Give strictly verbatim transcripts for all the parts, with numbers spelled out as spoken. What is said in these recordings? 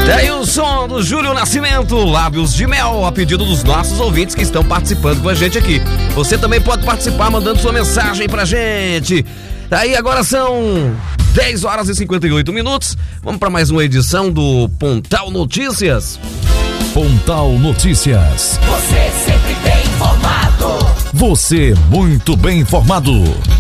E aí o som do Júlio Nascimento, Lábios de Mel, a pedido dos nossos ouvintes que estão participando com a gente aqui. Você também pode participar mandando sua mensagem pra gente. Aí agora são dez horas e cinquenta e oito minutos. Vamos para mais uma edição do Pontal Notícias. Pontal Notícias. Você sempre bem informado. Você muito bem informado.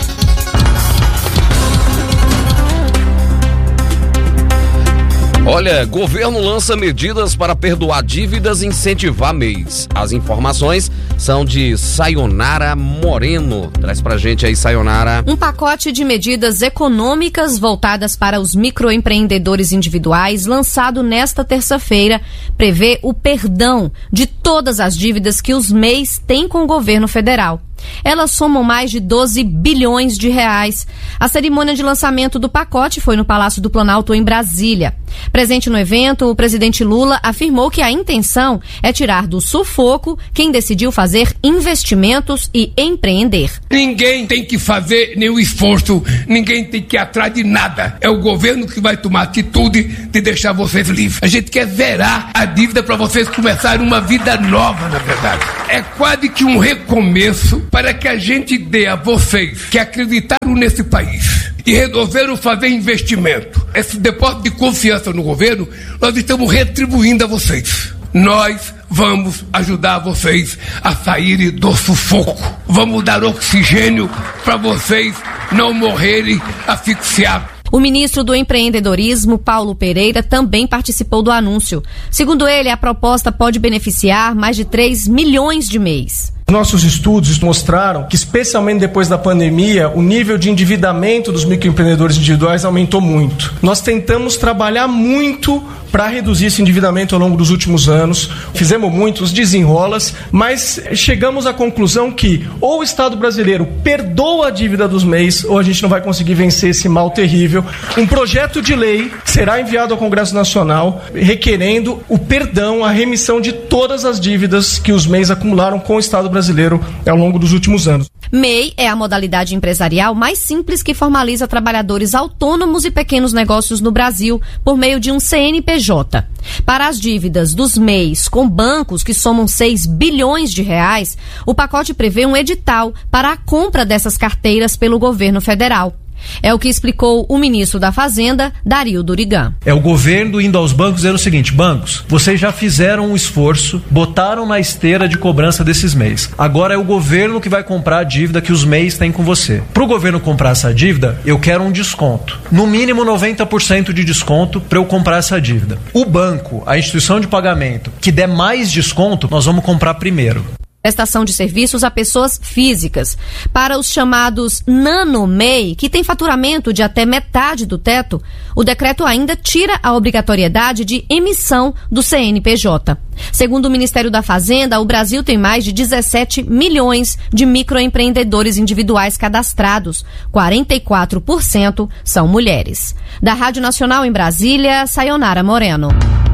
Olha, governo lança medidas para perdoar dívidas e incentivar M E Is. As informações são de Sayonara Moreno. Traz pra gente aí, Sayonara. Um pacote de medidas econômicas voltadas para os microempreendedores individuais, lançado nesta terça-feira, prevê o perdão de todas as dívidas que os M E Is têm com o governo federal. Elas somam mais de doze bilhões de reais. A cerimônia de lançamento do pacote foi no Palácio do Planalto, em Brasília. Presente no evento, o presidente Lula afirmou que a intenção é tirar do sufoco quem decidiu fazer investimentos e empreender. Ninguém tem que fazer nenhum esforço, ninguém tem que ir atrás de nada. É o governo que vai tomar atitude de deixar vocês livres. A gente quer zerar a dívida para vocês começarem uma vida nova, na verdade. É quase que um recomeço para que a gente dê a vocês que acreditaram nesse país e resolveram fazer investimento. Esse depósito de confiança no governo, nós estamos retribuindo a vocês. Nós vamos ajudar vocês a saírem do sufoco. Vamos dar oxigênio para vocês não morrerem asfixiados. O ministro do Empreendedorismo, Paulo Pereira, também participou do anúncio. Segundo ele, a proposta pode beneficiar mais de três milhões de M E Is. Nossos estudos mostraram que, especialmente depois da pandemia, o nível de endividamento dos microempreendedores individuais aumentou muito. Nós tentamos trabalhar muito para reduzir esse endividamento ao longo dos últimos anos. Fizemos muitos desenrolas, mas chegamos à conclusão que ou o Estado brasileiro perdoa a dívida dos M E Is ou a gente não vai conseguir vencer esse mal terrível. Um projeto de lei será enviado ao Congresso Nacional requerendo o perdão, a remissão de todas as dívidas que os M E Is acumularam com o Estado brasileiro brasileiro ao longo dos últimos anos. M E I é a modalidade empresarial mais simples que formaliza trabalhadores autônomos e pequenos negócios no Brasil por meio de um C N P J. Para as dívidas dos M E Is com bancos, que somam seis bilhões de reais, o pacote prevê um edital para a compra dessas carteiras pelo governo federal. É o que explicou o ministro da Fazenda, Dario Durigan. É o governo indo aos bancos dizendo o seguinte: bancos, vocês já fizeram um esforço, botaram na esteira de cobrança desses M E Is. Agora é o governo que vai comprar a dívida que os M E Is têm com você. Para o governo comprar essa dívida, eu quero um desconto. No mínimo noventa por cento de desconto para eu comprar essa dívida. O banco, a instituição de pagamento, que der mais desconto, nós vamos comprar primeiro. Prestação de serviços a pessoas físicas. Para os chamados nano-M E I, que tem faturamento de até metade do teto, o decreto ainda tira a obrigatoriedade de emissão do C N P J. Segundo o Ministério da Fazenda, o Brasil tem mais de dezessete milhões de microempreendedores individuais cadastrados. quarenta e quatro por cento são mulheres. Da Rádio Nacional em Brasília, Sayonara Moreno.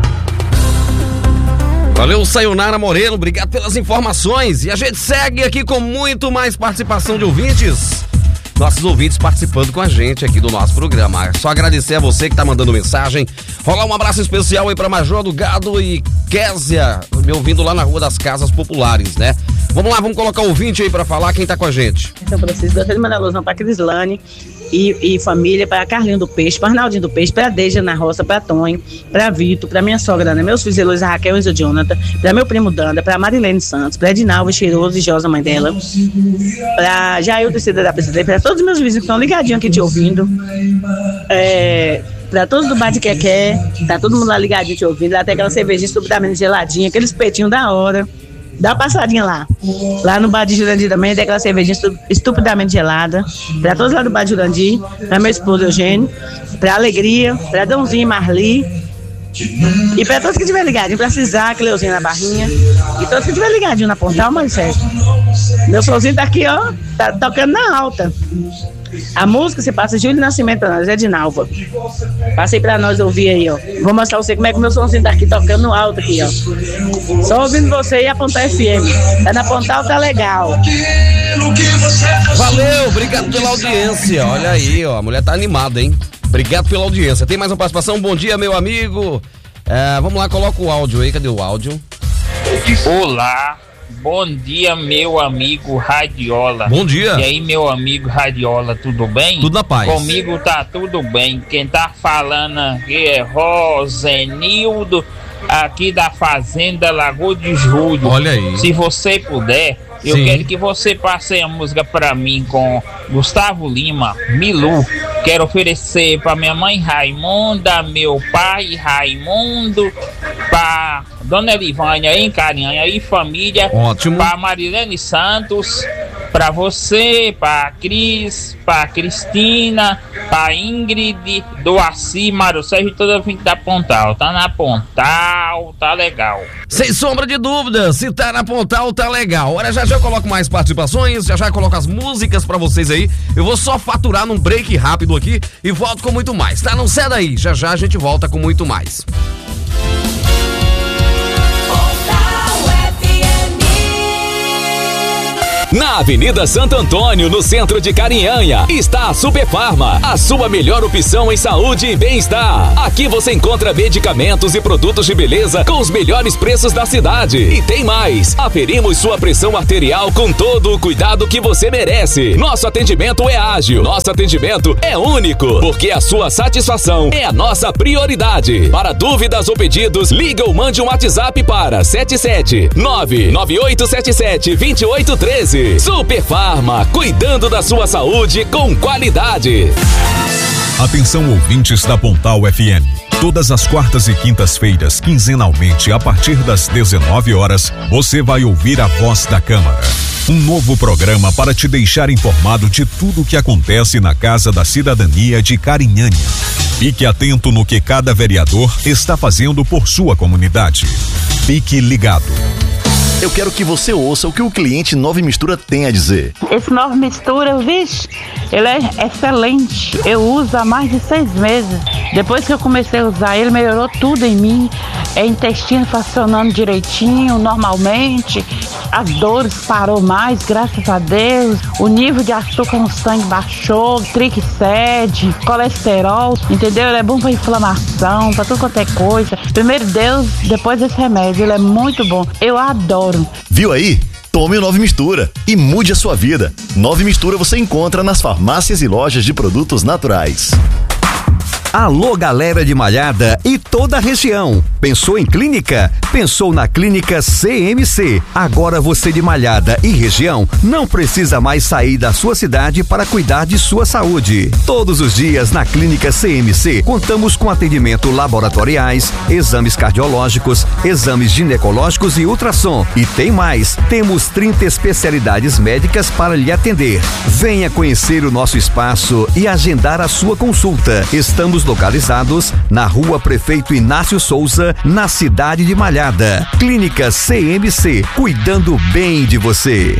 Valeu, Sayonara Moreno, obrigado pelas informações. E a gente segue aqui com muito mais participação de ouvintes. Nossos ouvintes participando com a gente aqui do nosso programa. É só agradecer a você que tá mandando mensagem. Rolar um abraço especial aí pra Major do Gado e Késia, me ouvindo lá na Rua das Casas Populares, né? Vamos lá, vamos colocar o ouvinte aí pra falar quem tá com a gente. São Francisco, gostaria de mandar alusão pra Crislane e, e família, para Carlinho do Peixe, para Arnaldinho do Peixe, para Deja na Roça, para Tonho, para Vitor, para minha sogra, né? Meus filhos Heloísa, Raquel e Enzo Jonathan, para meu primo Danda, para Marilene Santos, para Edinalva Cheiroso e Josa, mãe dela, para Jair Tecida da Presidente, para todos os meus vizinhos que estão ligadinhos aqui te ouvindo, é, para todos do Bar de Quequé, tá todo mundo lá ligadinho te ouvindo, lá tem aquela cervejinha estupidamente geladinha, aqueles peitinhos da hora. Dá uma passadinha lá. Lá no Bar de Jurandir também tem aquela cervejinha estupidamente gelada. Pra todos lá do Bar de Jurandir, pra meu esposo Eugênio, pra Alegria, pra Dãozinho e Marli. E pra todos que estiver ligadinho, pra Cisar, Cleuzinho na Barrinha. E todos que estiver ligadinho na Pontal, manifesto. Meu solzinho tá aqui, ó, tá tocando na alta. A música você passa Júlio Nascimento pra nós, é de Nalva. Passei pra nós ouvir aí, ó. Vou mostrar você como é que o meu somzinho tá aqui tocando no alto aqui, ó. Só ouvindo você e a Pontal F M. Tá na Pontal, tá legal. Valeu, obrigado pela audiência. Olha aí, ó, a mulher tá animada, hein? Obrigado pela audiência. Tem mais uma participação? Bom dia, meu amigo. É, vamos lá, coloca o áudio aí, cadê o áudio? Olá, bom dia, meu amigo Radiola. Bom dia. E aí, meu amigo Radiola, tudo bem? Tudo na paz. Comigo tá tudo bem. Quem tá falando aqui é Rosenildo, aqui da Fazenda Lagoa de Julho. Olha aí. Se você puder, eu Sim. quero que você passe a música pra mim com Gustavo Lima, Milu. Quero oferecer pra minha mãe Raimunda, meu pai Raimundo, pra Dona Elivânia em Carinhanha e família. Ótimo. Pra Marilene Santos, pra você, pra Cris, pra Cristina, pra Ingrid, Doaci, Mário Sérgio e toda a gente da Pontal. Tá na Pontal, tá legal. Sem sombra de dúvida, se tá na Pontal, tá legal. Olha, já já eu coloco mais participações, já já eu coloco as músicas pra vocês aí. Eu vou só faturar num break rápido aqui e volto com muito mais, tá? Não ceda aí, já já a gente volta com muito mais. Na Avenida Santo Antônio, no centro de Carinhanha, está a Super Farma, a sua melhor opção em saúde e bem-estar. Aqui você encontra medicamentos e produtos de beleza com os melhores preços da cidade. E tem mais, aferimos sua pressão arterial com todo o cuidado que você merece. Nosso atendimento é ágil, nosso atendimento é único, porque a sua satisfação é a nossa prioridade. Para dúvidas ou pedidos, liga ou mande um WhatsApp para sete sete nove nove oito sete sete dois oito um três. Super Farma, cuidando da sua saúde com qualidade. Atenção, ouvintes da Pontal F M. Todas as quartas e quintas-feiras, quinzenalmente, a partir das dezenove horas, você vai ouvir a Voz da Câmara. Um novo programa para te deixar informado de tudo o que acontece na Casa da Cidadania de Carinhanha. Fique atento no que cada vereador está fazendo por sua comunidade. Fique ligado. Eu quero que você ouça o que o cliente Nova Mistura tem a dizer. Esse Nova Mistura, vixe, ele é excelente. Eu uso há mais de seis meses. Depois que eu comecei a usar ele, melhorou tudo em mim. É intestino funcionando direitinho, normalmente. As dores parou mais, graças a Deus. O nível de açúcar no sangue baixou, triglicérides, colesterol, entendeu? Ele é bom para inflamação, para tudo quanto é coisa. Primeiro Deus, depois esse remédio. Ele é muito bom. Eu adoro. Viu aí? Tome o Nova Mistura e mude a sua vida. Nova Mistura você encontra nas farmácias e lojas de produtos naturais. Alô, galera de Malhada e toda a região. Pensou em clínica? Pensou na Clínica C M C. Agora você de Malhada e região não precisa mais sair da sua cidade para cuidar de sua saúde. Todos os dias na Clínica C M C contamos com atendimento laboratoriais, exames cardiológicos, exames ginecológicos e ultrassom. E tem mais, temos trinta especialidades médicas para lhe atender. Venha conhecer o nosso espaço e agendar a sua consulta. Estamos localizados na Rua Prefeito Inácio Souza, na cidade de Malhada. Clínica C M C, cuidando bem de você.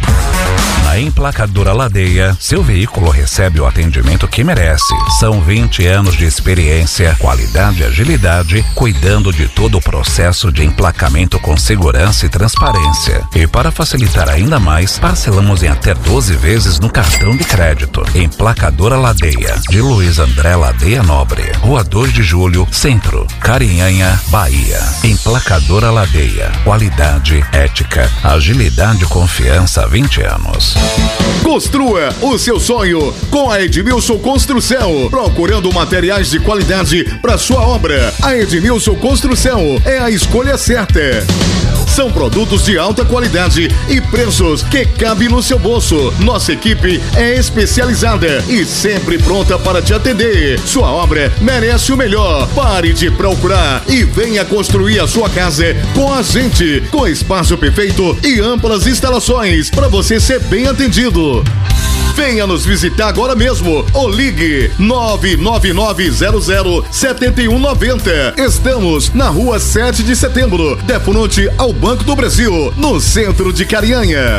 Na Emplacadora Ladeia, seu veículo recebe o atendimento que merece. São vinte anos de experiência, qualidade e agilidade, cuidando de todo o processo de emplacamento com segurança e transparência. E para facilitar ainda mais, parcelamos em até doze vezes no cartão de crédito. Emplacadora Ladeia, de Luiz André Ladeia Nobre, Rua dois de Julho, Centro, Carinhanha, Bahia. Emplacadora Ladeia, qualidade, ética, agilidade e confiança há vinte anos. Construa o seu sonho com a Edmilson Construção. Procurando materiais de qualidade para sua obra, a Edmilson Construção é a escolha certa. São produtos de alta qualidade e preços que cabem no seu bolso. Nossa equipe é especializada e sempre pronta para te atender. Sua obra merece o melhor. Pare de procurar e venha construir a sua casa com a gente, com espaço perfeito e amplas instalações para você ser bem atendido. Venha nos visitar agora mesmo ou ligue nove nove nove zero zero sete um nove zero. Estamos na Rua sete de Setembro, de frente ao Banco do Brasil, no centro de Carinhanha.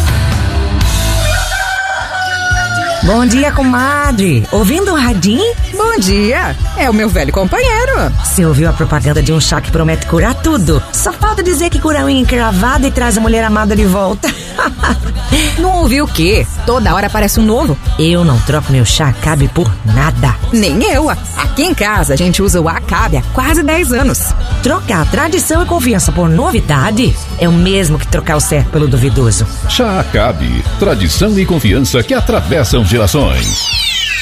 Bom dia, comadre. Ouvindo o radinho? Bom dia, é o meu velho companheiro. Você ouviu a propaganda de um chá que promete curar tudo? Só falta dizer que cura a unha encravada e traz a mulher amada de volta. Não ouviu o quê? Toda hora aparece um novo. Eu não troco meu chá Acabe por nada. Nem eu. Aqui em casa a gente usa o Acabe há quase dez anos. Trocar tradição e confiança por novidade é o mesmo que trocar o certo pelo duvidoso. Chá Acabe, tradição e confiança que atravessam gerações.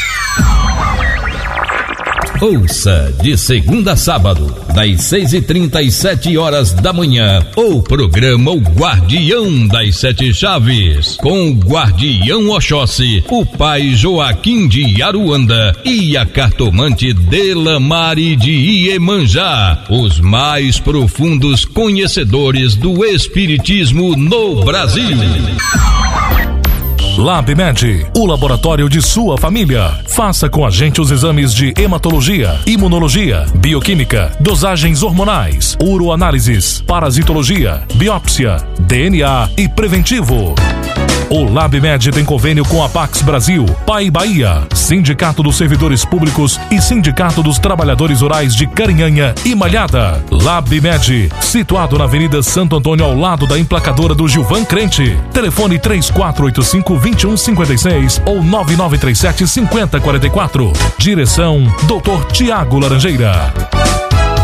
Ouça de segunda a sábado, das seis e trinta e sete horas da manhã, o programa O Guardião das Sete Chaves, com o Guardião Oxóssi, o pai Joaquim de Aruanda e a cartomante Delamare de Iemanjá, os mais profundos conhecedores do espiritismo no Brasil. LabMed, o laboratório de sua família. Faça com a gente os exames de hematologia, imunologia, bioquímica, dosagens hormonais, uroanálises, parasitologia, biópsia, D N A e preventivo. O LabMed tem convênio com a Pax Brasil, Pai Bahia, Sindicato dos Servidores Públicos e Sindicato dos Trabalhadores Rurais de Carinhanha e Malhada. LabMed, situado na Avenida Santo Antônio, ao lado da emplacadora do Gilvan Crente. Telefone três quatro oito cinco, dois um cinco seis ou nove nove três sete, cinco zero quatro quatro. Direção doutor Tiago Laranjeira.